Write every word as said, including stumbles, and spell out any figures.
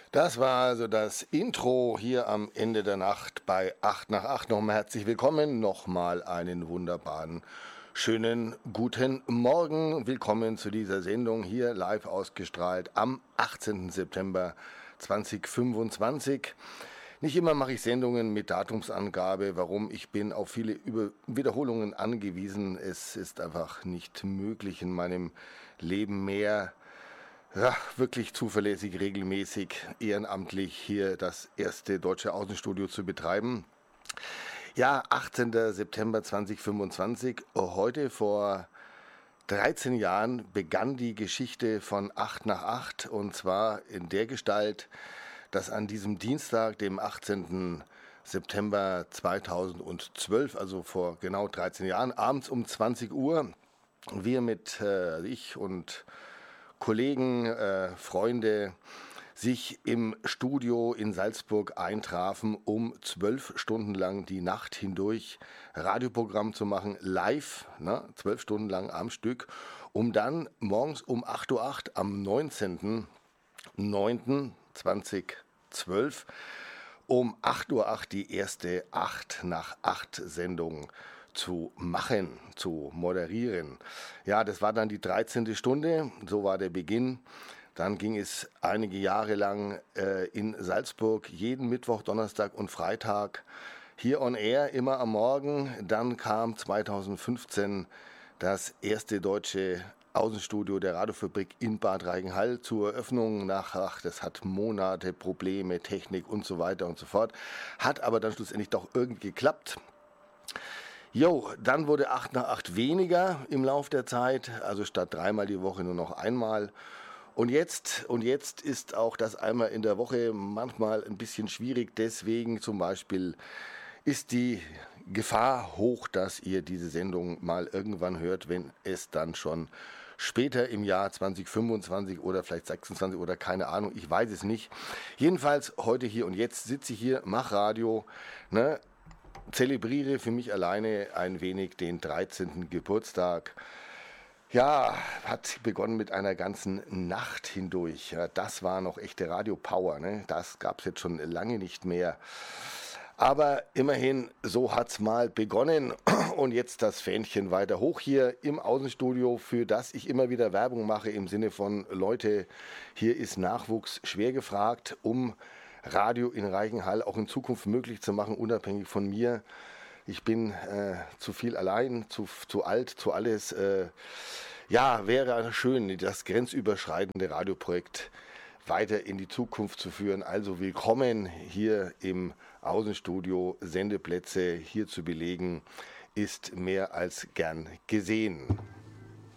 Das war also das Intro hier am Ende der Nacht bei acht nach acht. Nochmal herzlich willkommen, nochmal einen wunderbaren, schönen guten Morgen. Willkommen zu dieser Sendung hier live ausgestrahlt am achtzehnten September zweitausendfünfundzwanzig. Nicht immer mache ich Sendungen mit Datumsangabe. Warum? Ich bin auf viele Über- Wiederholungen angewiesen. Es ist einfach nicht möglich in meinem Leben mehr, ja, wirklich zuverlässig, regelmäßig, ehrenamtlich hier das erste deutsche Außenstudio zu betreiben. Ja, achtzehnten September zweitausendfünfundzwanzig, heute vor dreizehn Jahren begann die Geschichte von acht nach acht, und zwar in der Gestalt, dass an diesem Dienstag, dem achtzehnten September zweitausendzwölf, also vor genau dreizehn Jahren, abends um zwanzig Uhr, wir mit, äh, ich und Kollegen, äh, Freunde sich im Studio in Salzburg eintrafen, um zwölf Stunden lang die Nacht hindurch Radioprogramm zu machen, live, ne, zwölf Stunden lang am Stück, um dann morgens um acht Uhr acht am neunzehnten neunten zweitausendzwölf um acht Uhr acht die erste acht nach acht Sendung zu machen, zu moderieren. Ja, das war dann die dreizehnte Stunde, so war der Beginn. Dann ging es einige Jahre lang äh, in Salzburg, jeden Mittwoch, Donnerstag und Freitag hier on air, immer am Morgen. Dann kam zweitausendfünfzehn das erste deutsche Außenstudio der Radiofabrik in Bad Reichenhall zur Eröffnung nach, ach, das hat Monate, Probleme, Technik und so weiter und so fort. Hat aber dann schlussendlich doch irgendwie geklappt. Jo, dann wurde acht nach acht weniger im Lauf der Zeit, also statt dreimal die Woche nur noch einmal. Und jetzt, und jetzt ist auch das einmal in der Woche manchmal ein bisschen schwierig. Deswegen zum Beispiel ist die Gefahr hoch, dass ihr diese Sendung mal irgendwann hört, wenn es dann schon später im Jahr zweitausendfünfundzwanzig oder vielleicht sechsundzwanzig oder keine Ahnung, ich weiß es nicht. Jedenfalls heute hier und jetzt sitze ich hier, mach Radio, ne? Zelebriere für mich alleine ein wenig den dreizehnten Geburtstag. Ja, hat begonnen mit einer ganzen Nacht hindurch. Ja, das war noch echte Radio-Power, ne? Das gab es jetzt schon lange nicht mehr. Aber immerhin, so hat's mal begonnen. Und jetzt das Fähnchen weiter hoch hier im Außenstudio, für das ich immer wieder Werbung mache im Sinne von: Leute, hier ist Nachwuchs schwer gefragt, um Radio in Reichenhall auch in Zukunft möglich zu machen, unabhängig von mir. Ich bin äh, zu viel allein, zu, zu alt, zu alles. Äh, ja, wäre schön, das grenzüberschreitende Radioprojekt weiter in die Zukunft zu führen. Also willkommen hier im Außenstudio. Sendeplätze hier zu belegen, ist mehr als gern gesehen.